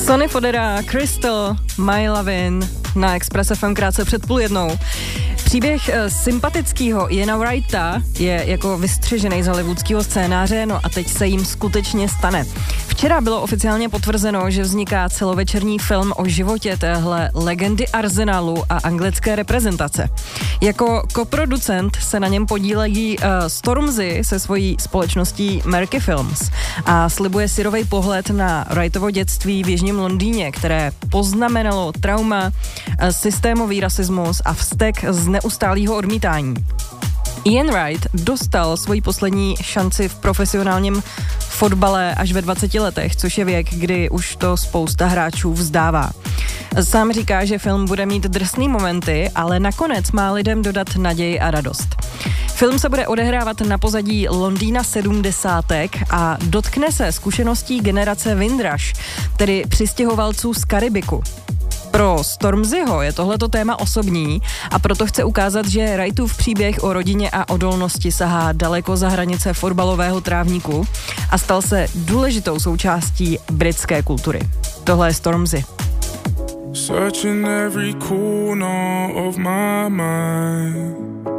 Sonny Fodera, Crystal, My Lovin' na Express FM krátce před 12:30. Příběh sympatického Iana Wrighta je jako vystřižený z hollywoodského scénáře, no a teď se jim skutečně stane. Včera bylo oficiálně potvrzeno, že vzniká celovečerní film o životě téhle legendy Arsenalu a anglické reprezentace. Jako koproducent se na něm podílejí Stormzy se svojí společností Merky Films a slibuje syrovej pohled na Wrightovo dětství v jižním Londýně, které poznamenalo trauma, systémový rasismus a vztek z neustálého odmítání. Ian Wright dostal svoji poslední šanci v profesionálním fotbale až ve 20 letech, což je věk, kdy už to spousta hráčů vzdává. Sám říká, že film bude mít drsný momenty, ale nakonec má lidem dodat naději a radost. Film se bude odehrávat na pozadí Londýna 70. a dotkne se zkušeností generace Windrush, tedy přistěhovalců z Karibiku. Pro Stormzyho je tohleto téma osobní a proto chce ukázat, že Wrightův příběh o rodině a odolnosti sahá daleko za hranice fotbalového trávníku a stal se důležitou součástí britské kultury. Tohle je Stormzy. Searching every corner of my mind,